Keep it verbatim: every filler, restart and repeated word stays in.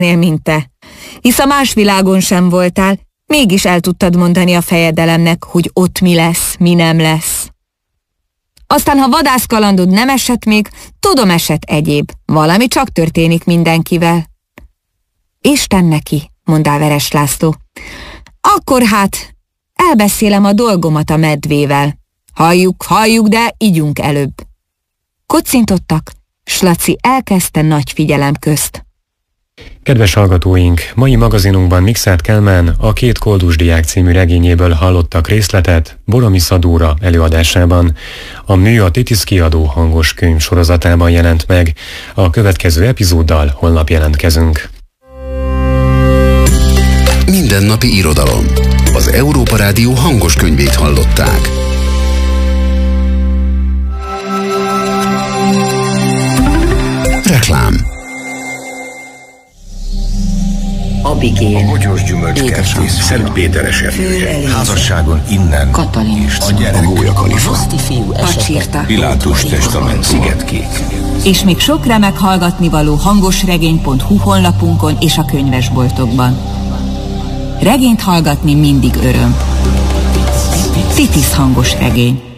mint te. Hisz a más világon sem voltál, mégis el tudtad mondani a fejedelemnek, hogy ott mi lesz, mi nem lesz. Aztán, ha vadászkalandod nem esett még, tudom, esett egyéb. Valami csak történik mindenkivel. Isten neki, mondál Veres László. Akkor hát elbeszélem a dolgomat a medvével. Halljuk, halljuk, de igyunk előbb. Kocintottak, s Laci elkezdte nagy figyelem közt. Kedves hallgatóink, mai magazinunkban Mikszáth Kálmán a Két koldus diák című regényéből hallottak részletet Boromisz Dóra előadásában. A mű a Titisz kiadó hangos könyv sorozatában jelent meg. A következő epizóddal holnap jelentkezünk. Mindennapi irodalom. Az Európa Rádió hangos könyvét hallották. Reklám. Abigél, a Bogyós Gyümölcskertész, Szent Péteres erdője, házasságon innen, Katalin, a gyerek, a Gólyakalifa, Pacsirta, Pilátus testament, Szigetkék. És még sok remek hallgatnivaló hangosregény pont hu honlapunkon és a könyvesboltokban. Regényt hallgatni mindig öröm. Titisz hangos regény.